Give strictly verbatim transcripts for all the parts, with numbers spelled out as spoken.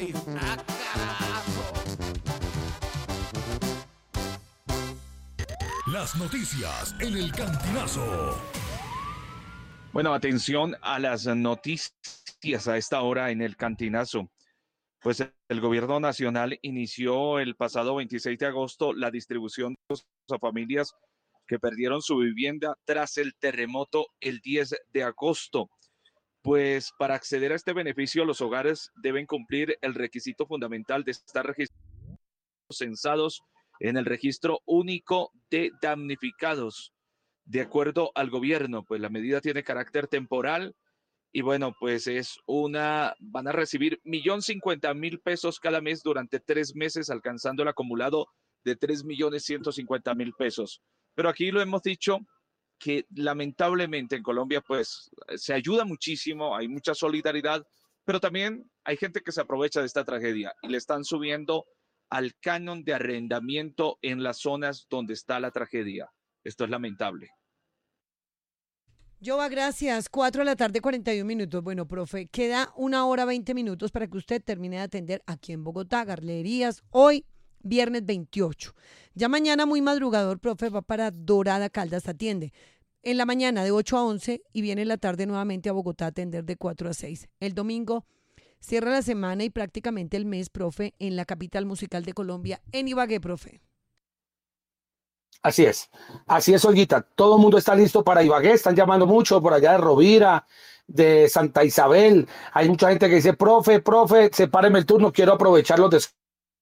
país. ¡Ah, carajo! Las noticias en el Cantinazo. Bueno, atención a las noticias a esta hora en el Cantinazo. Pues el gobierno nacional inició el pasado veintiséis de agosto la distribución a familias que perdieron su vivienda tras el terremoto el diez de agosto. Pues para acceder a este beneficio, los hogares deben cumplir el requisito fundamental de estar registrados, censados en el registro único de damnificados. De acuerdo al gobierno, pues la medida tiene carácter temporal y bueno, pues es una, van a recibir un millón cincuenta mil pesos cada mes durante tres meses, alcanzando el acumulado de tres millones ciento cincuenta mil pesos. Pero aquí lo hemos dicho que lamentablemente en Colombia pues se ayuda muchísimo, hay mucha solidaridad, pero también hay gente que se aprovecha de esta tragedia y le están subiendo al canon de arrendamiento en las zonas donde está la tragedia. Esto es lamentable. Jova, gracias. Cuatro de la tarde, cuarenta y un minutos. Bueno, profe, queda una hora veinte minutos para que usted termine de atender aquí en Bogotá, Garlerías, hoy, viernes veintiocho. Ya mañana muy madrugador, profe, va para Dorada Caldas, atiende. En la mañana de ocho a once y viene en la tarde nuevamente a Bogotá a atender de cuatro a seis. El domingo cierra la semana y prácticamente el mes, profe, en la capital musical de Colombia, en Ibagué, profe. Así es, así es, Olguita. Todo el mundo está listo para Ibagué, están llamando mucho por allá de Rovira, de Santa Isabel. Hay mucha gente que dice, profe, profe, sepáreme el turno, quiero aprovechar los descuentos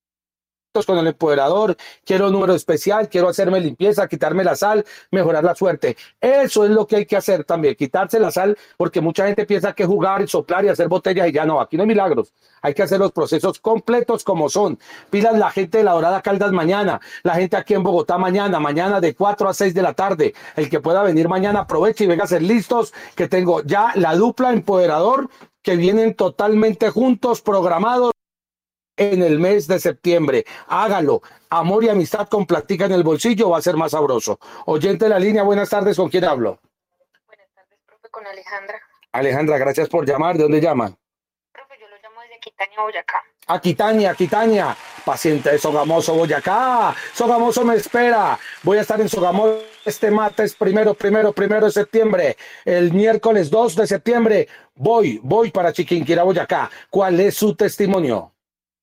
con el empoderador, quiero un número especial, quiero hacerme limpieza, quitarme la sal, mejorar la suerte. Eso es lo que hay que hacer también, quitarse la sal, porque mucha gente piensa que jugar y soplar y hacer botellas y ya no, aquí no hay milagros. Hay que hacer los procesos completos como son. Pidan la gente de la Dorada Caldas mañana, la gente aquí en Bogotá mañana, mañana de cuatro a seis de la tarde. El que pueda venir mañana aproveche y venga a ser listos, que tengo ya la dupla empoderador que vienen totalmente juntos, programados en el mes de septiembre. Hágalo. Amor y amistad con platica en el bolsillo va a ser más sabroso. Oyente de la línea, buenas tardes, ¿con quién hablo? Buenas tardes, profe, con Alejandra. Alejandra, gracias por llamar. ¿De dónde llama? Profe, yo lo llamo desde Aquitania, Boyacá. Aquitania, Aquitania, paciente de Sogamoso, Boyacá. Sogamoso me espera. Voy a estar en Sogamoso este martes primero, primero, primero de septiembre. El miércoles dos de septiembre voy, voy para Chiquinquirá, Boyacá. ¿Cuál es su testimonio?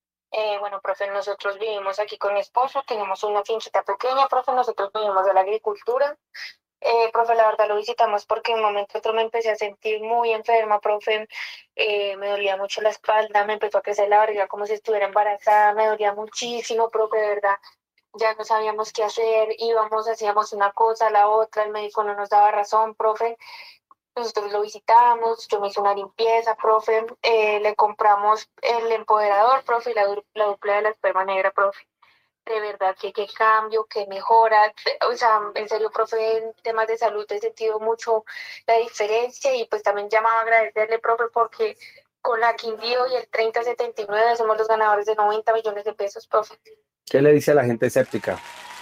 Eh, bueno, profe, nosotros vivimos aquí con mi esposo, tenemos una finquita pequeña, profe, nosotros vivimos de la agricultura. Eh, profe, la verdad lo visitamos porque en un momento otro me empecé a sentir muy enferma, profe, eh, me dolía mucho la espalda, me empezó a crecer la barriga como si estuviera embarazada, me dolía muchísimo, profe, de verdad, ya no sabíamos qué hacer, íbamos, hacíamos una cosa, la otra, el médico no nos daba razón, profe. Nosotros lo visitamos, yo me hice una limpieza, profe, eh, le compramos el empoderador, profe, y la, la dupla de la esperma negra, profe. De verdad que qué cambio, qué mejora, o sea, en serio, profe, en temas de salud he sentido mucho la diferencia y pues también llamaba a agradecerle, profe, porque con la Quindío y el treinta setenta y nueve somos los ganadores de noventa millones de pesos, profe. ¿Qué le dice a la gente escéptica?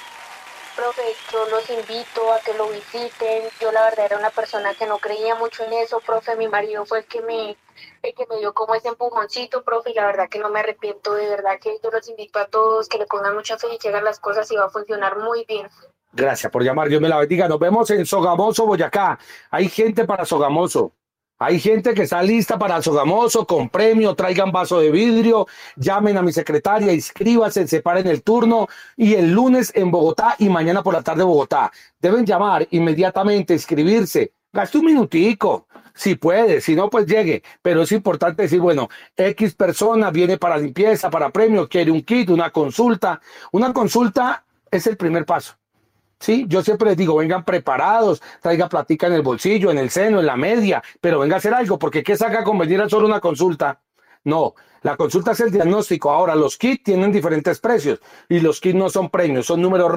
Profe, yo los invito a que lo visiten. Yo la verdad era una persona que no creía mucho en eso, profe. Mi marido fue el que me, el que me dio como ese empujoncito, profe, y la verdad que no me arrepiento, de verdad que yo los invito a todos, que le pongan mucha fe y que hagan las cosas y va a funcionar muy bien. Gracias por llamar, Dios me la bendiga. Nos vemos en Sogamoso, Boyacá. Hay gente para Sogamoso. Hay gente que está lista para el Sogamoso con premio, traigan vaso de vidrio, llamen a mi secretaria, inscríbanse, separen el turno y el lunes en Bogotá y mañana por la tarde en Bogotá. Deben llamar inmediatamente, inscribirse, gaste un minutico, si puede, si no pues llegue, pero es importante decir, bueno, X persona viene para limpieza, para premio, quiere un kit, una consulta. Una consulta es el primer paso. Sí, yo siempre les digo, vengan preparados, traiga platica en el bolsillo, en el seno, en la media, pero venga a hacer algo, porque ¿qué saca con venir a solo una consulta? No, la consulta es el diagnóstico. Ahora, los kits tienen diferentes precios y los kits no son premios, son números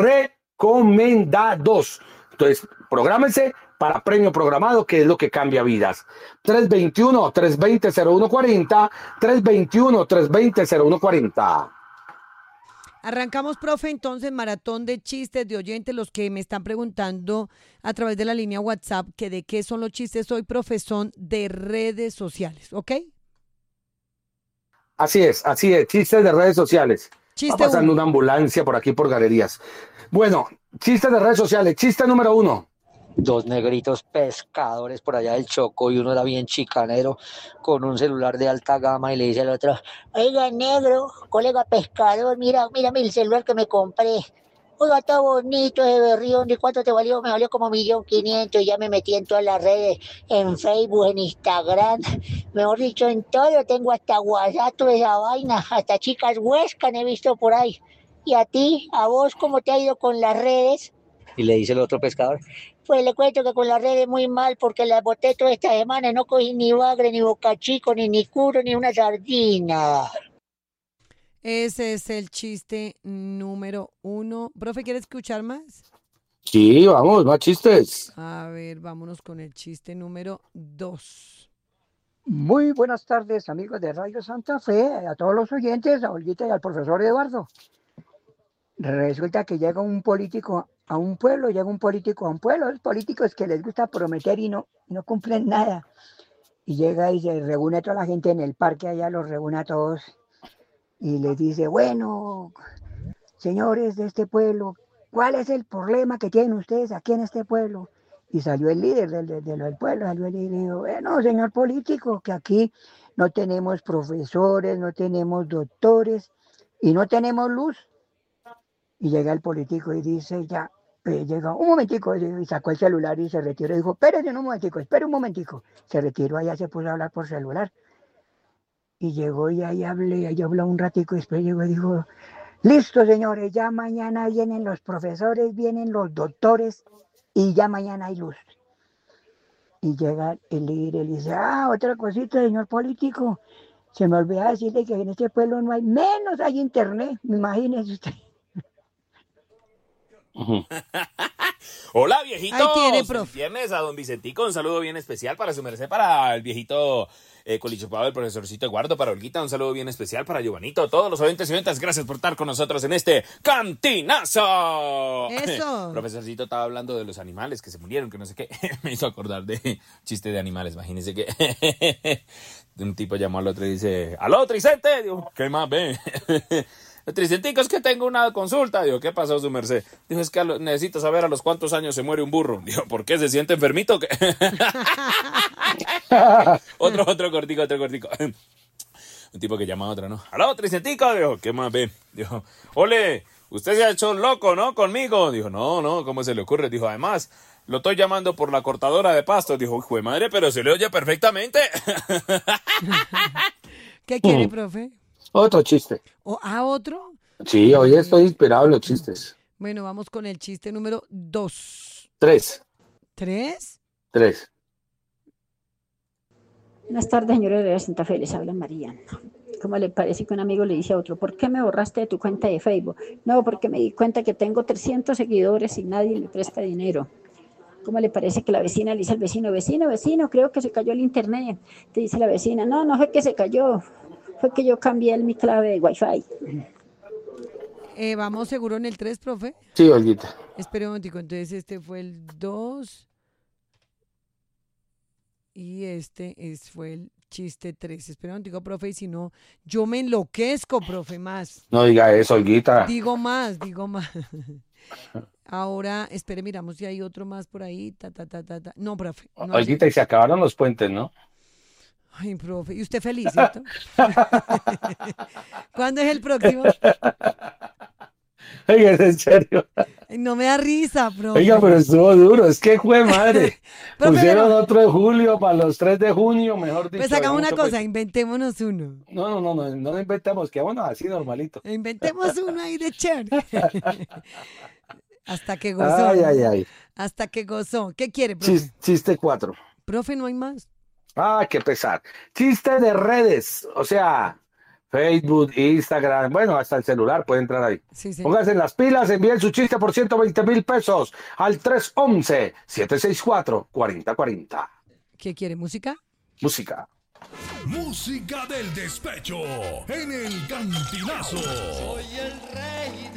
recomendados. Entonces, prográmense para premio programado, que es lo que cambia vidas. tres dos uno, tres dos cero, cero uno cuatro cero, tres dos uno, tres dos cero, cero uno cuatro cero. Arrancamos, profe, entonces, maratón de chistes de oyentes, los que me están preguntando a través de la línea WhatsApp que de qué son los chistes hoy, profe, son de redes sociales, ¿ok? Así es, así es, chistes de redes sociales. Chiste Va pasando uno. una ambulancia por aquí por galerías. Bueno, chistes de redes sociales, chiste número uno. Dos negritos pescadores por allá del Chocó y uno era bien chicanero con un celular de alta gama y le dice al otro, oiga negro, colega pescador, mira, mírame el celular que me compré. Oiga, está bonito ese berrión, ¿y cuánto te valió? Me valió como un millón quinientos y ya me metí en todas las redes, en Facebook, en Instagram, mejor dicho, en todo, tengo hasta WhatsApp, toda esa vaina, hasta chicas huescas he visto por ahí. ¿Y a ti, a vos, cómo te ha ido con las redes? Y le dice el otro pescador, pues le cuento que con las redes muy mal porque las boté toda esta semana y no cogí ni bagre, ni bocachico, ni nicuro, ni una sardina. Ese es el chiste número uno. Profe, ¿quiere escuchar más? Sí, vamos, más chistes. A ver, vámonos con el chiste número dos. Muy buenas tardes, amigos de Radio Santa Fe, a todos los oyentes, a Olguita y al profesor Eduardo. Resulta que llega un político a un pueblo, llega un político a un pueblo, los políticos que les gusta prometer y no, y no cumplen nada. Y llega y se reúne toda la gente en el parque, allá los reúne a todos y les dice, bueno, señores de este pueblo, ¿cuál es el problema que tienen ustedes aquí en este pueblo? Y salió el líder del, del, del pueblo, salió el líder y dijo, bueno, señor político, que aquí no tenemos profesores, no tenemos doctores y no tenemos luz. Y llega el político y dice, ya, eh, llega un momentico, y sacó el celular y se retiró y dijo, espérense un momentico, espere un momentico. Se retiró, allá se puso a hablar por celular. Y llegó y ahí hablé, ahí habló un ratico y después llegó y dijo, listo señores, ya mañana vienen los profesores, vienen los doctores y ya mañana hay luz. Y llega el líder y dice, ah, otra cosita, señor político, se me olvidó decirle que en este pueblo no hay, menos hay internet, imagínese usted. Hola viejitos, Ahí tiene, profe. viernes a don Vicentico, un saludo bien especial para su merced, para el viejito eh, colichupado del profesorcito Eduardo, para Olguita, un saludo bien especial para Giovanito, todos los oyentes y oyentas, gracias por estar con nosotros en este cantinazo. Eso. Profesorcito estaba hablando de los animales que se murieron, que no sé qué, me hizo acordar de chiste de animales, imagínense que un tipo llamó al otro y dice, aló Tricente, digo, ¿qué más ve? Tricentico, es que tengo una consulta. Digo, ¿qué pasó, su merced? Dijo, es que lo, necesito saber a los cuántos años se muere un burro. Digo, ¿por qué? ¿Se siente enfermito? ¿Qué? otro, otro cortico, otro cortico. Un tipo que llama a otro, ¿no? ¡Aló, Tricentico! Dijo, ¿qué más ve? Dijo, ole, usted se ha hecho loco, ¿no? Conmigo. Dijo, no, no, ¿cómo se le ocurre? Dijo, además, lo estoy llamando por la cortadora de pasto. Dijo, hijo de madre, pero se le oye perfectamente. ¿Qué quiere, profe? Otro chiste. ¿O a otro? Sí, hoy estoy inspirado en los chistes. Bueno, vamos con el chiste número dos. Tres. ¿Tres? Tres. Buenas tardes, señores de Santa Fe, les habla María. ¿Cómo le parece que un amigo le dice a otro, ¿por qué me borraste de tu cuenta de Facebook? No, porque me di cuenta que tengo trescientos seguidores y nadie me presta dinero. ¿Cómo le parece que la vecina le dice al vecino, vecino, vecino, creo que se cayó el internet? Te dice la vecina, no, no fue que se cayó, fue que yo cambié mi clave de Wi-Fi. Eh, ¿Vamos seguro en el tres, profe? Sí, Olguita. Espera un momentico, entonces este fue el dos y este es, fue el chiste tres. Espera un momentico, profe, y si no, yo me enloquezco, profe, más. No diga eso, Olguita. Digo más, digo más. Ahora, espere, miramos si hay otro más por ahí. Ta, ta, ta, ta, ta. No, profe. No hay- Olguita, y se acabaron los puentes, ¿no? Ay, profe. ¿Y usted feliz, cierto? ¿Cuándo es el próximo? Oiga, es en serio. Ay, no me da risa, profe. Oiga, pero estuvo duro. Es que fue madre. Profe, Pusieron pero- otro de julio para los tres de junio, mejor dicho. Pues hagamos una mucho cosa, pe- inventémonos uno. No, no, no, no, no lo inventamos, que bueno, así normalito. Inventemos uno ahí de chévere. Hasta que gozó. Ay, ay, ay. Hasta que gozó. ¿Qué quiere, profe? Chis- chiste cuatro. Profe, no hay más. Ah, qué pesar. Chiste de redes, o sea, Facebook, Instagram, bueno, hasta el celular puede entrar ahí. Sí, sí. Pónganse en las pilas, envíen su chiste por ciento veinte mil pesos al tres once, siete seis cuatro, cuarenta cuarenta. ¿Qué quiere? ¿Música? Música. Música del despecho en el Cantinazo. Soy el rey